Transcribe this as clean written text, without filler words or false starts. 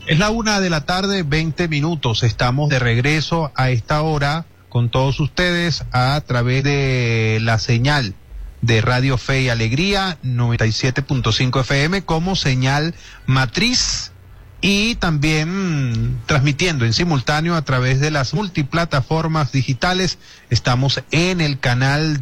Es la 1:20 p.m. Estamos de regreso a esta hora con todos ustedes a través de la señal de Radio Fe y Alegría 97.5 FM como señal matriz y también transmitiendo en simultáneo a través de las multiplataformas digitales. Estamos en el canal